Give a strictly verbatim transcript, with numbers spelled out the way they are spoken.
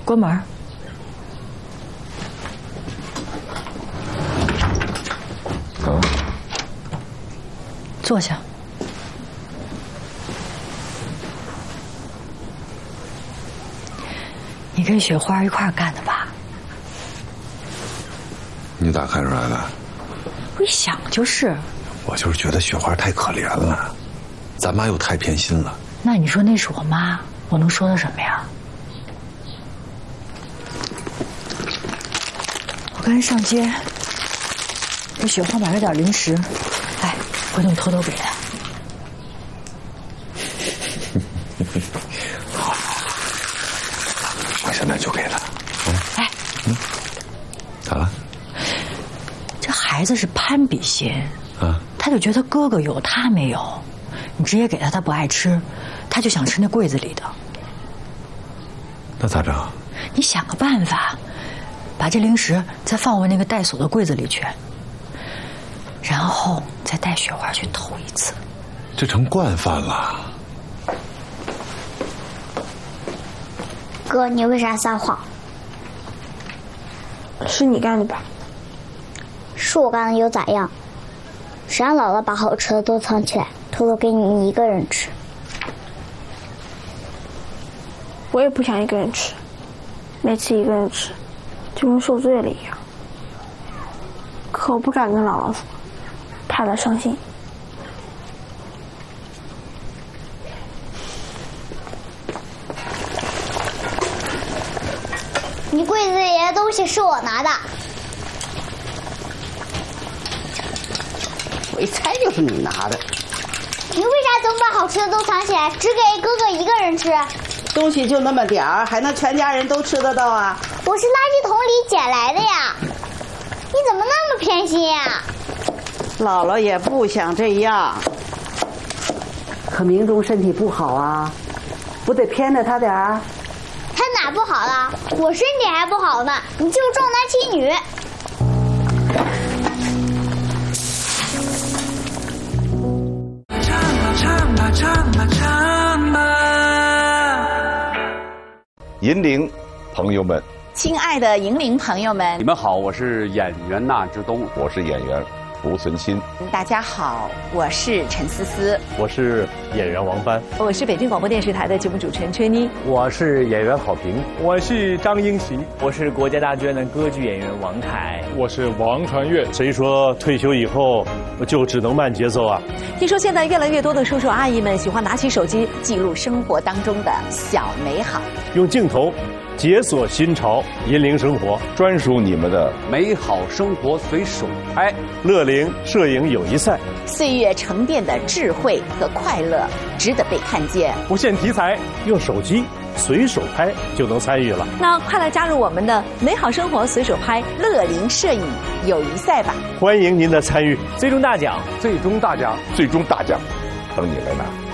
关门。 啊， 坐下。你跟雪花一块儿干的吧？ 你咋看出来的？ 我一想就是。 我就是觉得雪花太可怜了，咱妈又太偏心了。 那你说那是我妈，我能说她什么呀？我刚才上街，给雪花买了点零食，哎，回头你偷偷给她。 好，我现在就给她。嗯、 哎， 嗯，咋了？ 这孩子是攀比心啊， 他就觉得哥哥有他没有，你直接给他他不爱吃，他就想吃那柜子里的。 那咋整？ 你想个办法，把这零食再放回那个带锁的柜子里去，然后再带雪花去偷一次。 这成惯犯了。 哥，你为啥撒谎？ 是你干的吧？ 是我干的又咋样？谁让姥姥把好吃的都藏起来，偷偷给你一个人吃？ 我也不想一个人吃，每次一个人吃，就跟受罪了一样。可我不敢跟姥姥说，怕她伤心。 你柜子里的东西是我拿的。 我一猜就是你拿的。 你为啥总把好吃的都藏起来，只给哥哥一个人吃？ 东西就那么点儿，还能全家人都吃得到啊？ 我是垃圾桶里捡来的呀！你怎么那么偏心呀？ 姥姥也不想这样，可明忠身体不好啊，不得偏着他点儿？ 他哪不好了？我身体还不好呢，你就是重男轻女。 唱吧唱吧唱吧， 银铃朋友们， 亲爱的银铃朋友们， 你们好，我是演员纳之东， 我是演员濮存昕。 大家好，我是陈思思， 我是演员王帆， 我是北京广播电视台的节目主持人崔妮， 我是演员郝平， 我是张英奇， 我是国家大剧院的歌剧演员王凯， 我是王传岳。 谁说退休以后就只能慢节奏啊？ 听说现在越来越多的叔叔阿姨们喜欢拿起手机记录生活当中的小美好， 用镜头解锁新潮，银铃生活， 专属你们的美好生活随手拍。 乐龄摄影友谊赛， 岁月沉淀的智慧和快乐值得被看见。 不限题材， 用手机随手拍就能参与了。 那快来加入我们的美好生活随手拍乐龄摄影友谊赛吧！ 欢迎您的参与， 最终大奖， 最终大奖， 最终大奖，等你来拿。